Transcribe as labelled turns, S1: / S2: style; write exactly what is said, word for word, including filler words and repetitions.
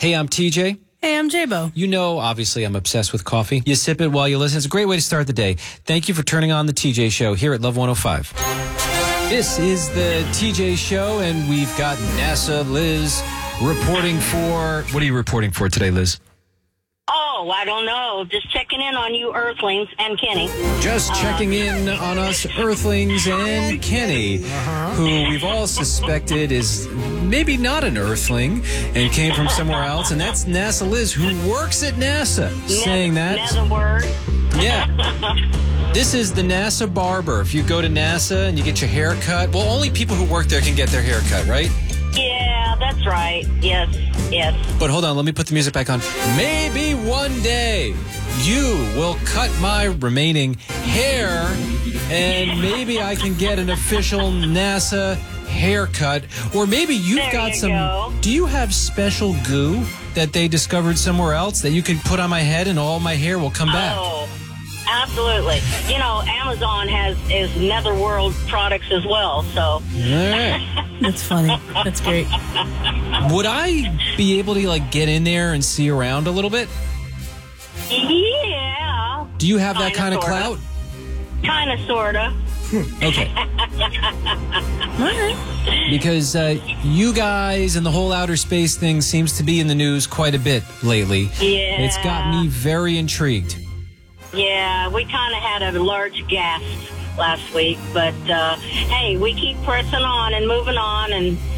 S1: Hey, I'm T J.
S2: Hey, I'm J-Bo.
S1: You know, obviously, I'm obsessed with coffee. You sip it while you listen. It's a great way to start the day. Thank you for turning on the T J Show here at Love one oh five. This is the T J Show, and we've got NASA Liz reporting for... What are you reporting for today, Liz?
S3: Oh, I don't know. Just checking in on you Earthlings and Kenny.
S1: Just uh, checking in on us Earthlings and Kenny, uh-huh. who we've all suspected is maybe not an Earthling and came from somewhere else. And that's NASA Liz, who works at NASA, ne- saying that.
S3: Another word.
S1: Yeah. This is the NASA barber. If you go to NASA and you get your hair cut, well, only people who work there can get their hair cut, right?
S3: Yeah, that's right. Yes, yes.
S1: But hold on, let me put the music back on. Maybe one day you will cut my remaining hair and maybe I can get an official NASA haircut. Or maybe you've
S3: there
S1: got
S3: you
S1: some...
S3: Go.
S1: Do you have special goo that they discovered somewhere else that you can put on my head and all my hair will come back?
S3: Oh, absolutely. You know, Amazon has is Netherworld products as well, so...
S1: All right.
S2: That's funny. That's great.
S1: Would I be able to, like, get in there and see around a little bit?
S3: Yeah.
S1: Do you have that
S3: Kinda,
S1: kind of
S3: sorta.
S1: clout?
S3: Kind of, sort of.
S1: Okay.
S2: All right.
S1: Because uh, you guys and the whole outer space thing seems to be in the news quite a bit lately.
S3: Yeah.
S1: It's got me very intrigued.
S3: Yeah, we kind of had a large gasp last week, but uh, hey, we keep pressing on and moving on, and